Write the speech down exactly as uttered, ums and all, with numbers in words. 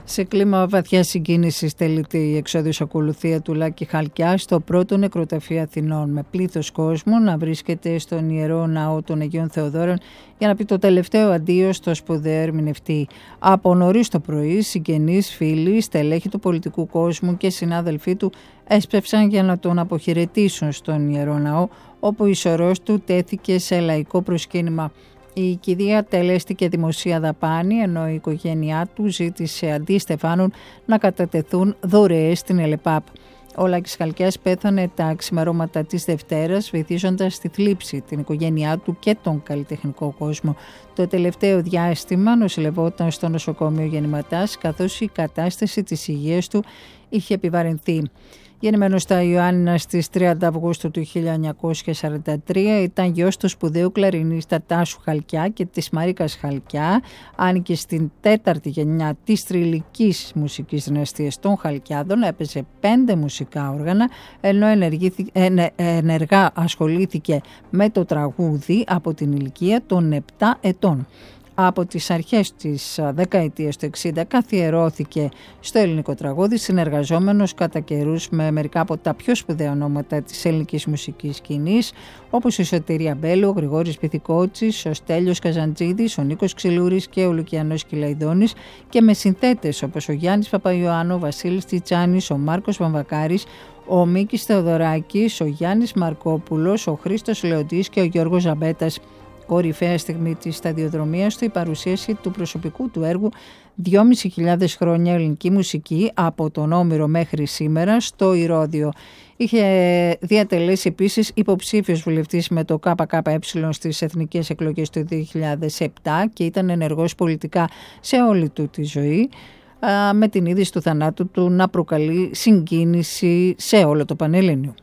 Σε κλίμα βαθιά συγκίνησης τελείται η εξόδιος ακολουθία του Λάκη Χαλκιά στο πρώτο νεκροταφείο Αθηνών, με πλήθος κόσμου να βρίσκεται στον Ιερό Ναό των Αγίων Θεοδόρων για να πει το τελευταίο αντίο στο σπουδαίο ερμηνευτή. Από νωρίς το πρωί, συγγενείς, φίλοι, στελέχοι του πολιτικού κόσμου και συνάδελφοί του έσπευσαν για να τον αποχαιρετήσουν στον Ιερό Ναό, όπου η σωρός του τέθηκε σε λαϊκό προσκύνημα. Η κηδεία τελέστηκε δημοσία δαπάνη, ενώ η οικογένειά του ζήτησε αντί στεφάνων να κατατεθούν δωρεές στην ΕΛΕΠΑΠ. Ο Λάκης Χαλκιάς πέθανε τα ξημερώματα της Δευτέρας, βυθίζοντας στη θλίψη την οικογένειά του και τον καλλιτεχνικό κόσμο. Το τελευταίο διάστημα νοσηλευόταν στο νοσοκομείο Γεννηματάς, καθώς η κατάσταση της υγείας του είχε επιβαρυνθεί. Γεννημένος στα Ιωάννινα στις τριάντα Αυγούστου του χίλια εννιακόσια σαράντα τρία, ήταν γιος του σπουδαίου κλαρινίστα Τάσου Χαλκιά και της Μαρίκας Χαλκιά. Άνοικε στην τέταρτη γενιά της θρυλικής μουσικής δυναστείας των Χαλκιάδων, έπαιζε πέντε μουσικά όργανα, ενώ ενεργά ασχολήθηκε με το τραγούδι από την ηλικία των επτά ετών. Από τις αρχές της δεκαετίας του εξήντα καθιερώθηκε στο ελληνικό τραγούδι, συνεργαζόμενος κατά καιρούς με μερικά από τα πιο σπουδαία ονόματα της ελληνικής μουσικής σκηνής, όπως η Σωτηρία Μπέλου, ο Γρηγόρης Πυθικότσης, ο Στέλιος Καζαντζίδης, ο Νίκος Ξυλούρης και ο Λουκιανός Κυλαϊδόνης, και με συνθέτες όπως ο Γιάννης Παπαϊωάννου, ο Βασίλης Τιτσάνης, ο Μάρκος Βαμβακάρης, ο Μίκης Θεοδωράκης, ο Γιάννης Μαρκόπουλος, ο Χρήστος Λεοντής και ο Γιώργος Ζαμπέτας. Κορυφαία στιγμή της σταδιοδρομίας του η παρουσίαση του προσωπικού του έργου δυόμισι χιλιάδες χρόνια ελληνική μουσική από τον Όμηρο μέχρι σήμερα στο Ηρώδειο. Είχε διατελέσει επίσης υποψήφιος βουλευτής με το ΚΚΕ στις εθνικές εκλογές του δύο χιλιάδες επτά και ήταν ενεργός πολιτικά σε όλη του τη ζωή, με την είδηση του θανάτου του να προκαλεί συγκίνηση σε όλο το Πανελλήνιο.